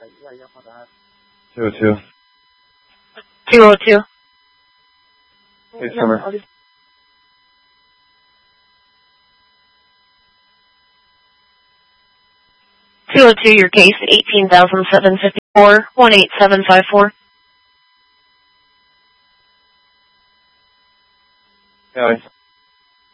202. 202. Hey, Summer. 202, your case, 18,754, 18754. County.